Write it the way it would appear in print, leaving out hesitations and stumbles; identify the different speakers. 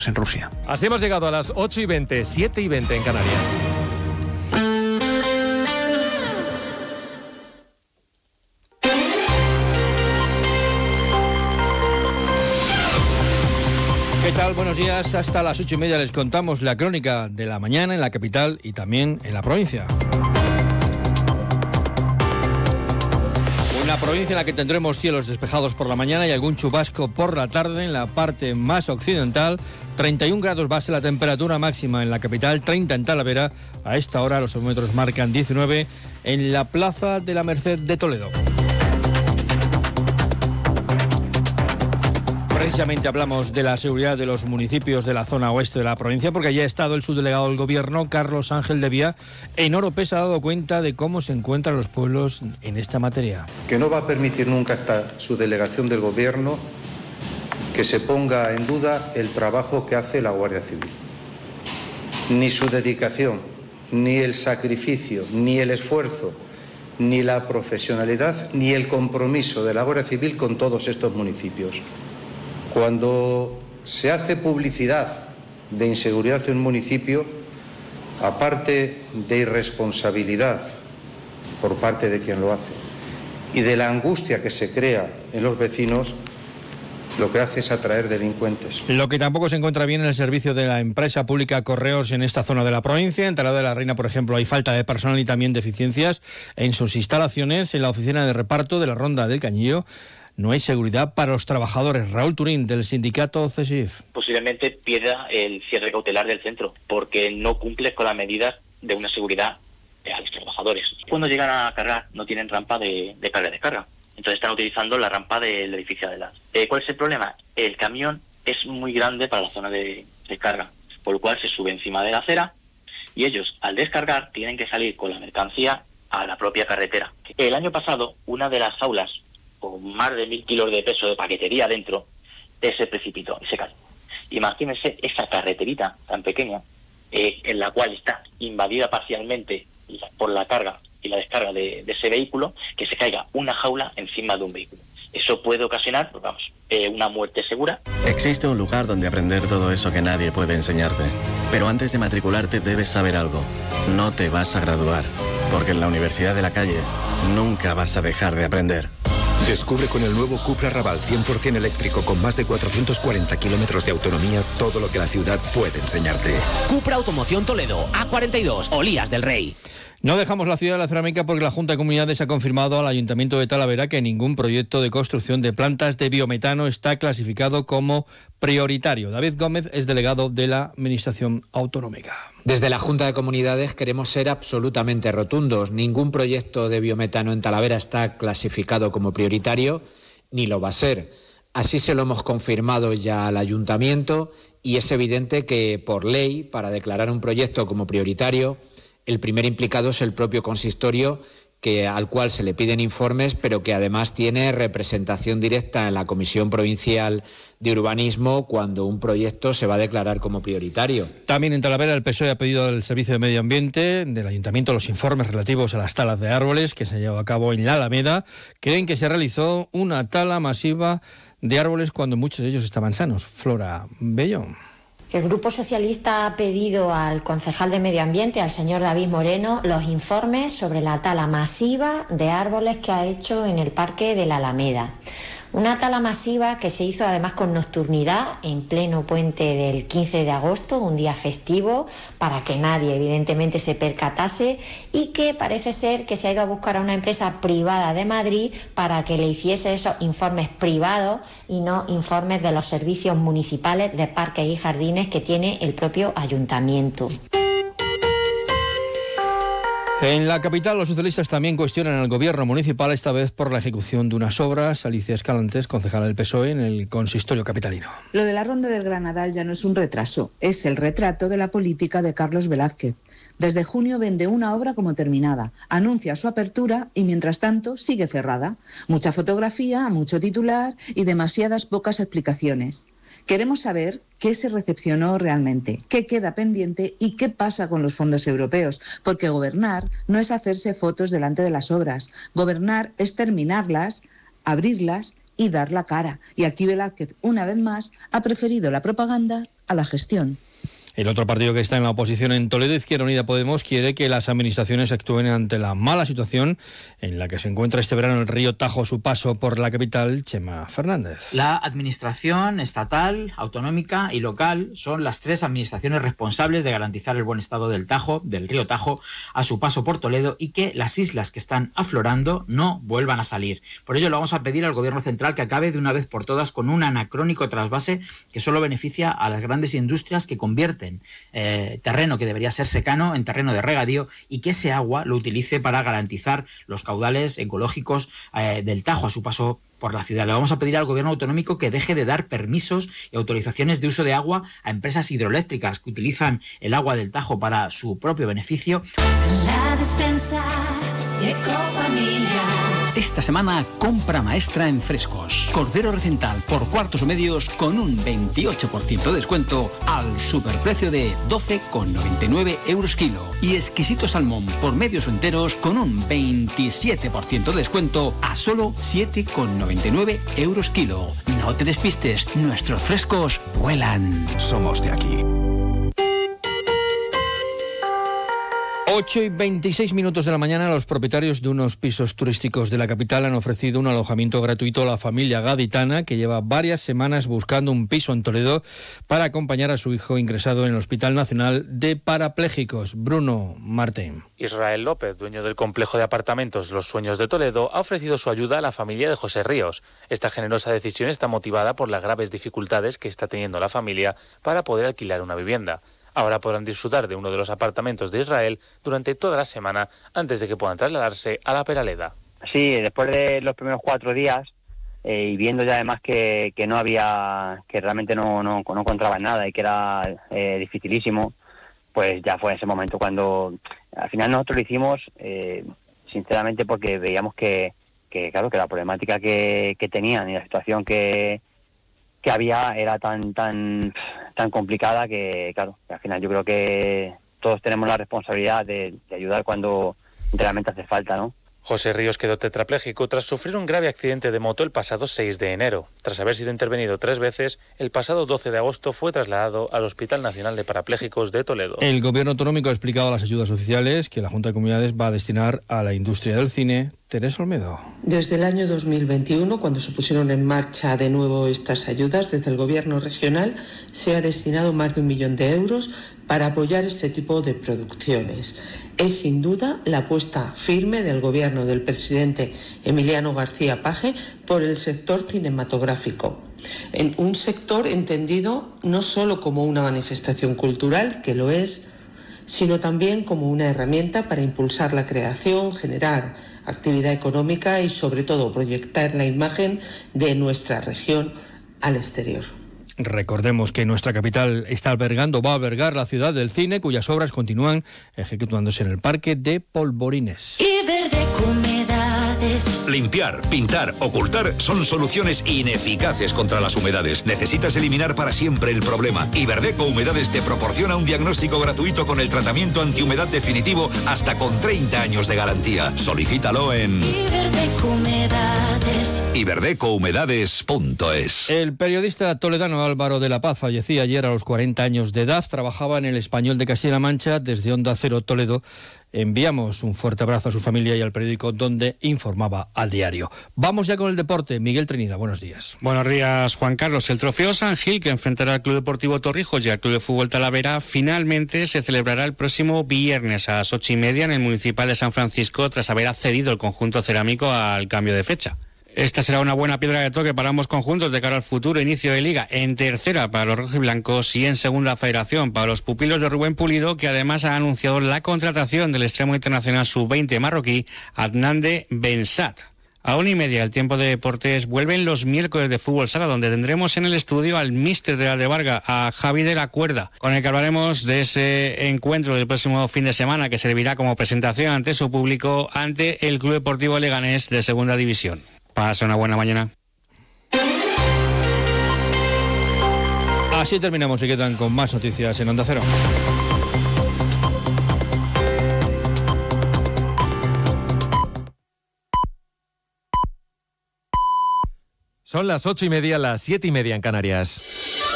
Speaker 1: en Rusia.
Speaker 2: Así hemos llegado a las 8:20, 7:20 en Canarias.
Speaker 3: ¿Qué tal? Buenos días. Hasta las 8:30 les contamos la crónica de la mañana en la capital y también en la provincia. Una provincia en la que tendremos cielos despejados por la mañana y algún chubasco por la tarde en la parte más occidental. 31 grados base la temperatura máxima en la capital, 30 en Talavera. A esta hora los termómetros marcan 19 en la Plaza de la Merced de Toledo. Precisamente hablamos de la seguridad de los municipios de la zona oeste de la provincia, porque allí ha estado el subdelegado del Gobierno, Carlos Ángel de Vía. En Oropesa se ha dado cuenta de cómo se encuentran los pueblos en esta materia.
Speaker 4: Que no va a permitir nunca esta subdelegación del Gobierno que se ponga en duda el trabajo que hace la Guardia Civil. Ni su dedicación, ni el sacrificio, ni el esfuerzo, ni la profesionalidad, ni el compromiso de la Guardia Civil con todos estos municipios. Cuando se hace publicidad de inseguridad en un municipio, aparte de irresponsabilidad por parte de quien lo hace y de la angustia que se crea en los vecinos, lo que hace es atraer delincuentes.
Speaker 3: Lo que tampoco se encuentra bien en el servicio de la empresa pública Correos en esta zona de la provincia. En Talavera de la Reina, por ejemplo, hay falta de personal y también deficiencias en sus instalaciones. En la oficina de reparto de la Ronda del Cañillo no hay seguridad para los trabajadores. Raúl Turín, del sindicato CESIF.
Speaker 5: Posiblemente pierda el cierre cautelar del centro, porque no cumple con las medidas de una seguridad a los trabajadores. Cuando llegan a cargar, no tienen rampa de carga y descarga. Entonces están utilizando la rampa del edificio de adelante. ¿Cuál es el problema? El camión es muy grande para la zona de carga, por lo cual se sube encima de la acera y ellos, al descargar, tienen que salir con la mercancía a la propia carretera. El año pasado, una de las aulas con más de 1.000 kilos de peso de paquetería dentro, se precipitó y se cayó. Imagínense esa carreterita tan pequeña, en la cual está invadida parcialmente por la carga y la descarga de ese vehículo, que se caiga una jaula encima de un vehículo. Eso puede ocasionar, pues vamos, una muerte segura.
Speaker 6: Existe un lugar donde aprender todo eso que nadie puede enseñarte. Pero antes de matricularte debes saber algo. No te vas a graduar, porque en la Universidad de la Calle nunca vas a dejar de aprender.
Speaker 7: Descubre con el nuevo Cupra Raval 100% eléctrico con más de 440 kilómetros de autonomía todo lo que la ciudad puede enseñarte.
Speaker 8: Cupra Automoción Toledo, A42, Olías del Rey.
Speaker 3: No dejamos la ciudad de la cerámica porque la Junta de Comunidades ha confirmado al Ayuntamiento de Talavera que ningún proyecto de construcción de plantas de biometano está clasificado como prioritario. David Gómez es delegado de la Administración Autonómica.
Speaker 9: Desde la Junta de Comunidades queremos ser absolutamente rotundos. Ningún proyecto de biometano en Talavera está clasificado como prioritario, ni lo va a ser. Así se lo hemos confirmado ya al Ayuntamiento y es evidente que por ley, para declarar un proyecto como prioritario, el primer implicado es el propio consistorio, al cual se le piden informes, pero que además tiene representación directa en la Comisión Provincial de Urbanismo cuando un proyecto se va a declarar como prioritario.
Speaker 3: También en Talavera el PSOE ha pedido al Servicio de Medio Ambiente del Ayuntamiento los informes relativos a las talas de árboles que se llevó a cabo en la Alameda. Creen que se realizó una tala masiva de árboles cuando muchos de ellos estaban sanos. Flora Bello.
Speaker 10: El Grupo Socialista ha pedido al concejal de Medio Ambiente, al señor David Moreno, los informes sobre la tala masiva de árboles que ha hecho en el Parque de la Alameda. Una tala masiva que se hizo además con nocturnidad en pleno puente del 15 de agosto, un día festivo, para que nadie evidentemente se percatase, y que parece ser que se ha ido a buscar a una empresa privada de Madrid para que le hiciese esos informes privados y no informes de los servicios municipales de parques y jardines que tiene el propio ayuntamiento.
Speaker 3: En la capital, los socialistas también cuestionan al gobierno municipal, esta vez por la ejecución de unas obras. Alicia Escalantes, concejala del PSOE en el consistorio capitalino.
Speaker 11: Lo de la Ronda del Granadal ya no es un retraso, es el retrato de la política de Carlos Velázquez. Desde junio vende una obra como terminada, anuncia su apertura y mientras tanto sigue cerrada. Mucha fotografía, mucho titular y demasiadas pocas explicaciones. Queremos saber qué se recepcionó realmente, qué queda pendiente y qué pasa con los fondos europeos, porque gobernar no es hacerse fotos delante de las obras. Gobernar es terminarlas, abrirlas y dar la cara. Y aquí Velázquez, una vez más, ha preferido la propaganda a la gestión.
Speaker 3: El otro partido que está en la oposición en Toledo, Izquierda Unida Podemos, quiere que las administraciones actúen ante la mala situación en la que se encuentra este verano el río Tajo a su paso por la capital. Chema Fernández.
Speaker 1: La administración estatal, autonómica y local son las tres administraciones responsables de garantizar el buen estado del Tajo, del río Tajo, a su paso por Toledo y que las islas que están aflorando no vuelvan a salir. Por ello le vamos a pedir al Gobierno central que acabe de una vez por todas con un anacrónico trasvase que solo beneficia a las grandes industrias que convierten terreno que debería ser secano en terreno de regadío y que ese agua lo utilice para garantizar los caudales ecológicos del Tajo a su paso por la ciudad. Le vamos a pedir al Gobierno autonómico que deje de dar permisos y autorizaciones de uso de agua a empresas hidroeléctricas que utilizan el agua del Tajo para su propio beneficio.
Speaker 12: La despensa Ecofamilia.
Speaker 8: Esta semana, compra maestra en frescos. Cordero Recental por cuartos o medios con un 28% de descuento al superprecio de 12,99 euros kilo. Y exquisito salmón por medios o enteros con un 27% de descuento a solo 7,99 euros kilo. No te despistes, nuestros frescos vuelan.
Speaker 7: Somos de aquí.
Speaker 3: 8:26 de la mañana, los propietarios de unos pisos turísticos de la capital han ofrecido un alojamiento gratuito a la familia gaditana que lleva varias semanas buscando un piso en Toledo para acompañar a su hijo ingresado en el Hospital Nacional de Parapléjicos. Bruno Martín.
Speaker 13: Israel López, dueño del complejo de apartamentos Los Sueños de Toledo, ha ofrecido su ayuda a la familia de José Ríos. Esta generosa decisión está motivada por las graves dificultades que está teniendo la familia para poder alquilar una vivienda. Ahora podrán disfrutar de uno de los apartamentos de Israel durante toda la semana antes de que puedan trasladarse a la Peraleda.
Speaker 14: Sí, después de los primeros 4 días y viendo ya además que no había, que realmente no encontraban nada y que era dificilísimo, pues ya fue ese momento cuando al final nosotros lo hicimos sinceramente porque veíamos que claro, que la problemática que tenían y la situación que había era tan complicada que, claro, al final yo creo que todos tenemos la responsabilidad de ayudar cuando realmente hace falta, ¿no?
Speaker 13: José Ríos quedó tetrapléjico tras sufrir un grave accidente de moto el pasado 6 de enero. Tras haber sido intervenido 3 veces, el pasado 12 de agosto fue trasladado al Hospital Nacional de Parapléjicos de Toledo.
Speaker 3: El Gobierno autonómico ha explicado las ayudas oficiales que la Junta de Comunidades va a destinar a la industria del cine. Teresa Olmedo.
Speaker 15: Desde el año 2021, cuando se pusieron en marcha de nuevo estas ayudas, desde el Gobierno regional se ha destinado más de 1 millón de euros para apoyar este tipo de producciones. Es sin duda la apuesta firme del Gobierno del presidente Emiliano García Paje por el sector cinematográfico. En un sector entendido no solo como una manifestación cultural, que lo es, sino también como una herramienta para impulsar la creación, generar actividad económica y sobre todo proyectar la imagen de nuestra región al exterior.
Speaker 3: Recordemos que nuestra capital va a albergar la ciudad del cine, cuyas obras continúan ejecutándose en el Parque de Polvorines.
Speaker 16: Limpiar, pintar, ocultar son soluciones ineficaces contra las humedades. Necesitas eliminar para siempre el problema. Iberdeco Humedades te proporciona un diagnóstico gratuito con el tratamiento antihumedad definitivo hasta con 30 años de garantía. Solicítalo en iberdecouhumedades.es.
Speaker 3: El periodista toledano Álvaro de la Paz fallecía ayer a los 40 años de edad. Trabajaba en El Español de Castilla-La Mancha. Desde Onda Cero Toledo enviamos un fuerte abrazo a su familia y al periódico donde informaba al diario. Vamos ya con el deporte. Miguel Trinidad, buenos días.
Speaker 17: Buenos días, Juan Carlos. El trofeo San Gil, que enfrentará al Club Deportivo Torrijos y al Club de Fútbol Talavera, finalmente se celebrará el próximo viernes a las 8:30 en el Municipal de San Francisco, tras haber accedido el conjunto cerámico al cambio de fecha. Esta será una buena piedra de toque para ambos conjuntos de cara al futuro inicio de liga, en tercera para los rojiblancos y en segunda federación para los pupilos de Rubén Pulido, que además ha anunciado la contratación del extremo internacional sub-20 marroquí Adnan Bensat. A 1:30 el tiempo de deportes vuelven los miércoles de fútbol sala, donde tendremos en el estudio al míster de Aldebarga, a Javi de la Cuerda, con el que hablaremos de ese encuentro del próximo fin de semana que servirá como presentación ante su público ante el Club Deportivo Leganés de Segunda División. Pasa una buena mañana.
Speaker 3: Así terminamos y quedan con más noticias en Onda Cero.
Speaker 2: Son las 8:30, las 7:30 en Canarias.